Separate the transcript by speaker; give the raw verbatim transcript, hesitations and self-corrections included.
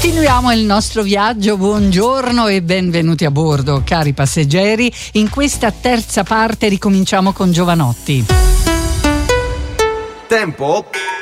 Speaker 1: Continuiamo il nostro viaggio, buongiorno e benvenuti a bordo, cari passeggeri. In questa terza parte ricominciamo con Jovanotti.
Speaker 2: Tempo